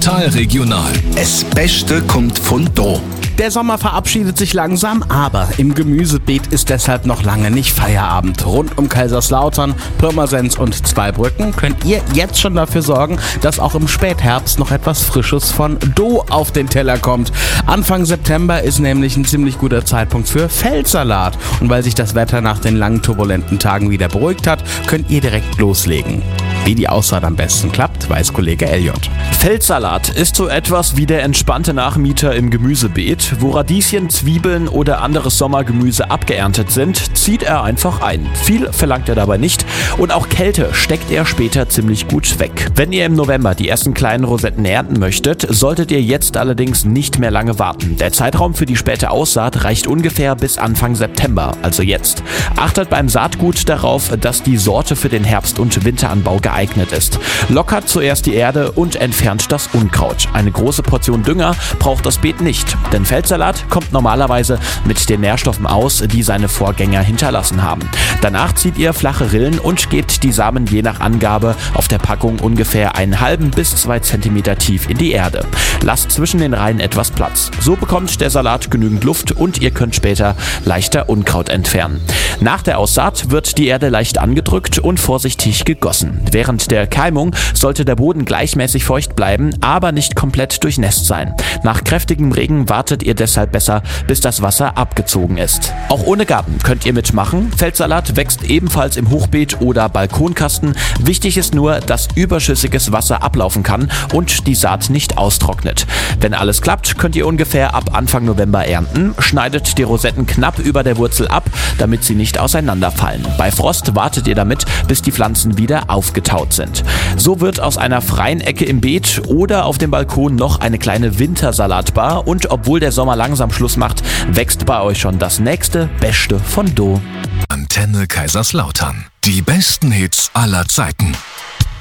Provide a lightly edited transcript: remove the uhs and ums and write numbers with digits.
Total regional. Das Beste kommt von da. Der Sommer verabschiedet sich langsam, aber im Gemüsebeet ist deshalb noch lange nicht Feierabend. Rund um Kaiserslautern, Pirmasens und Zweibrücken könnt ihr jetzt schon dafür sorgen, dass auch im Spätherbst noch etwas Frisches von Do auf den Teller kommt. Anfang September ist nämlich ein ziemlich guter Zeitpunkt für Feldsalat. Und weil sich das Wetter nach den langen turbulenten Tagen wieder beruhigt hat, könnt ihr direkt loslegen. Wie die Aussaat am besten klappt, weiß Kollege Elliot. Feldsalat ist so etwas wie der entspannte Nachmieter im Gemüsebeet. Wo Radieschen, Zwiebeln oder anderes Sommergemüse abgeerntet sind, zieht er einfach ein. Viel verlangt er dabei nicht und auch Kälte steckt er später ziemlich gut weg. Wenn ihr im November die ersten kleinen Rosetten ernten möchtet, solltet ihr jetzt allerdings nicht mehr lange warten. Der Zeitraum für die späte Aussaat reicht ungefähr bis Anfang September, also jetzt. Achtet beim Saatgut darauf, dass die Sorte für den Herbst- und Winteranbau geeignet ist. Lockert zuerst die Erde und entfernt das Unkraut. Eine große Portion Dünger braucht das Beet nicht, denn Feldsalat kommt normalerweise mit den Nährstoffen aus, die seine Vorgänger hinterlassen haben. Danach zieht ihr flache Rillen und gebt die Samen je nach Angabe auf der Packung ungefähr 1,5 bis 2 cm tief in die Erde. Lasst zwischen den Reihen etwas Platz. So bekommt der Salat genügend Luft und ihr könnt später leichter Unkraut entfernen. Nach der Aussaat wird die Erde leicht angedrückt und vorsichtig gegossen. Während der Keimung sollte der Boden gleichmäßig feucht bleiben, aber nicht komplett durchnässt sein. Nach kräftigem Regen wartet ihr deshalb besser, bis das Wasser abgezogen ist. Auch ohne Garten könnt ihr mitmachen. Feldsalat wächst ebenfalls im Hochbeet oder Balkonkasten. Wichtig ist nur, dass überschüssiges Wasser ablaufen kann und die Saat nicht austrocknet. Wenn alles klappt, könnt ihr ungefähr ab Anfang November ernten. Schneidet die Rosetten knapp über der Wurzel ab, damit sie nicht auseinanderfallen. Bei Frost wartet ihr damit, bis die Pflanzen wieder aufgetaut sind. So wird aus einer freien Ecke im Beet oder auf dem Balkon noch eine kleine Wintersalatbar und obwohl der Sommer langsam Schluss macht, wächst bei euch schon das nächste Beste von Do. Antenne Kaiserslautern. Die besten Hits aller Zeiten.